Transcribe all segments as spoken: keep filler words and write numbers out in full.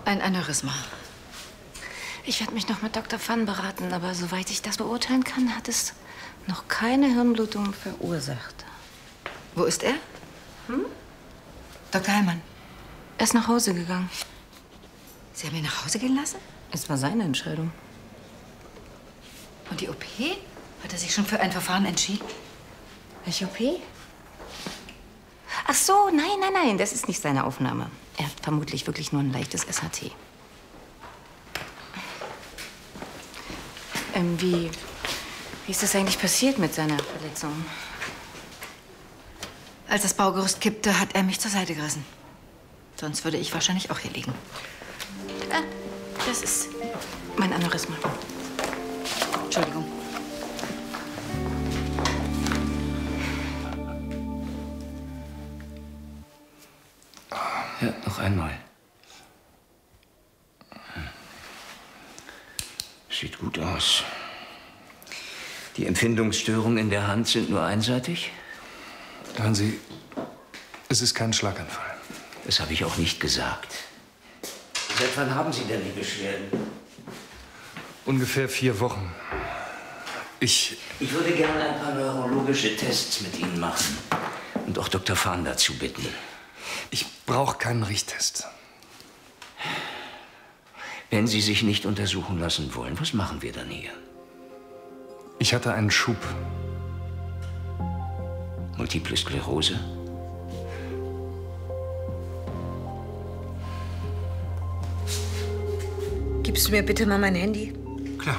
Ein Aneurysma. Ich werde mich noch mit Doktor Pfann beraten, aber soweit ich das beurteilen kann, hat es noch keine Hirnblutung verursacht. Wo ist er? Hm? Doktor Heilmann. Er ist nach Hause gegangen. Sie haben ihn nach Hause gehen lassen? Es war seine Entscheidung. Und die O P? Hat er sich schon für ein Verfahren entschieden? Welche O P? Ach so, nein, nein, nein, das ist nicht seine Aufnahme. Er hat vermutlich wirklich nur ein leichtes S H T. Ähm, wie, wie ist das eigentlich passiert mit seiner Verletzung? Als das Baugerüst kippte, hat er mich zur Seite gerissen. Sonst würde ich wahrscheinlich auch hier liegen. Ah, das ist mein Aneurysma. Entschuldigung. Ja, noch einmal. Sieht gut aus. Die Empfindungsstörungen in der Hand sind nur einseitig? Hören Sie, es ist kein Schlaganfall. Das habe ich auch nicht gesagt. Seit wann haben Sie denn die Beschwerden? Ungefähr vier Wochen. Ich... Ich würde gerne ein paar neurologische Tests mit Ihnen machen. Und auch Doktor Pfann dazu bitten. Ich brauche keinen Richtest. Wenn Sie sich nicht untersuchen lassen wollen, was machen wir dann hier? Ich hatte einen Schub. Multiple Sklerose? Gibst du mir bitte mal mein Handy? Klar.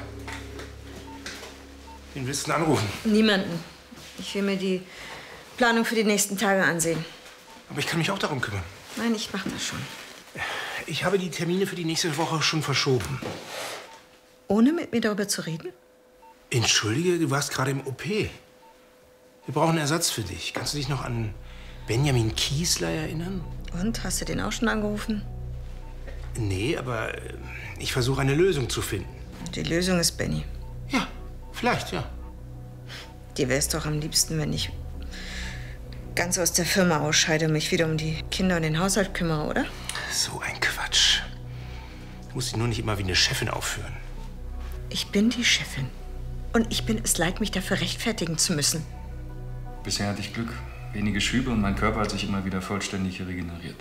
Wen willst du denn anrufen? Niemanden. Ich will mir die Planung für die nächsten Tage ansehen. Aber ich kann mich auch darum kümmern. Nein, ich mach das schon. Ich habe die Termine für die nächste Woche schon verschoben. Ohne mit mir darüber zu reden? Entschuldige, du warst gerade im O P. Wir brauchen einen Ersatz für dich. Kannst du dich noch an Benjamin Kiesler erinnern? Und, hast du den auch schon angerufen? Nee, aber ich versuche eine Lösung zu finden. Die Lösung ist Benny. Ja, vielleicht, ja. Dir wär's doch am liebsten, wenn ich ganz aus der Firma ausscheide und mich wieder um die Kinder und den Haushalt kümmere, oder? So ein Quatsch. Du musst dich nur nicht immer wie eine Chefin aufführen. Ich bin die Chefin. Und ich bin es leid, mich dafür rechtfertigen zu müssen. Bisher hatte ich Glück. Wenige Schübe und mein Körper hat sich immer wieder vollständig regeneriert.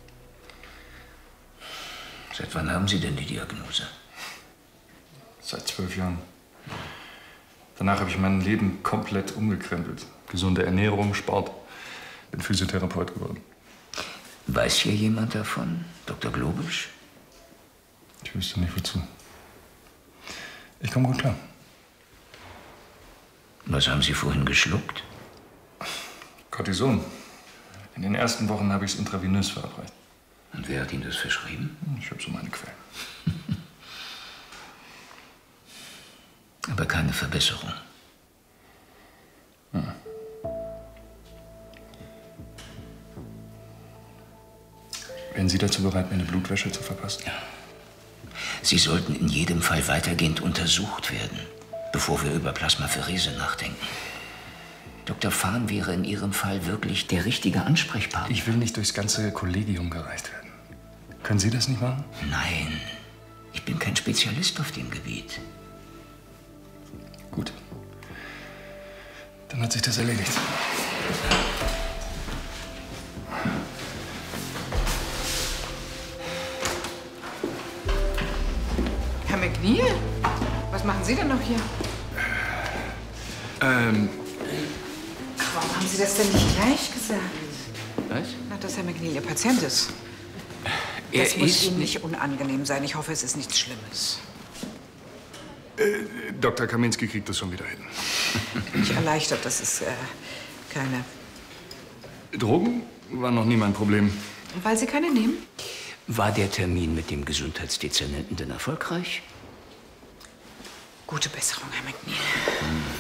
Seit wann haben Sie denn die Diagnose? Seit zwölf Jahren. Danach habe ich mein Leben komplett umgekrempelt. Gesunde Ernährung, Sport. Bin Physiotherapeut geworden. Weiß hier jemand davon? Doktor Globisch? Ich wüsste nicht, wozu. Ich komme gut klar. Was haben Sie vorhin geschluckt? Cortison. In den ersten Wochen habe ich es intravenös verabreicht. Und wer hat Ihnen das verschrieben? Ich habe so meine Quellen. Aber keine Verbesserung. Hm. Wären Sie dazu bereit, mir eine Blutwäsche zu verpassen? Ja. Sie sollten in jedem Fall weitergehend untersucht werden, bevor wir über Plasmapherese nachdenken. Doktor Pfann wäre in Ihrem Fall wirklich der richtige Ansprechpartner. Ich will nicht durchs ganze Kollegium gereicht werden. Können Sie das nicht machen? Nein, ich bin kein Spezialist auf dem Gebiet. Gut. Dann hat sich das erledigt. Herr McNeil? Was machen Sie denn noch hier? Ähm... Warum haben Sie das denn nicht gleich gesagt? Was? Na, dass Herr McNeil Ihr Patient ist. Er Das muss ist Ihnen nicht unangenehm sein. Ich hoffe, es ist nichts Schlimmes. Äh, Doktor Kaminski kriegt das schon wieder hin. Mich erleichtert, das ist äh, keine... Drogen war noch nie mein Problem. Weil Sie keine nehmen? War der Termin mit dem Gesundheitsdezernenten denn erfolgreich? Gute Besserung, Herr McNeil. Hm.